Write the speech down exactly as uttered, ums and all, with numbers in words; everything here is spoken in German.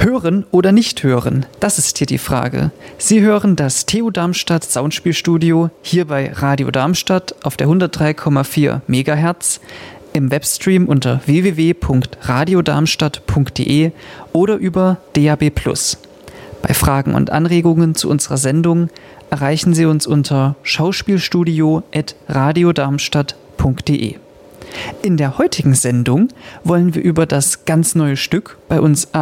Hören oder nicht hören? Das ist hier die Frage. Sie hören das T U Darmstadt Soundspielstudio hier bei Radio Darmstadt auf der hundertdrei Komma vier Megahertz, im Webstream unter w w w punkt radiodarmstadt punkt d e oder über D A B plus. Bei Fragen und Anregungen zu unserer Sendung erreichen Sie uns unter schauspielstudio at radiodarmstadt punkt d e. In der heutigen Sendung wollen wir über das ganz neue Stück bei uns